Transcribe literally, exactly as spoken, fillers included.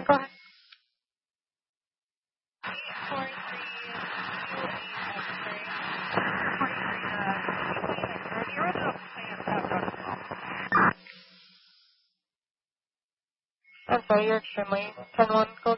Go ahead. I'm sorry, you're extremely ten one. Go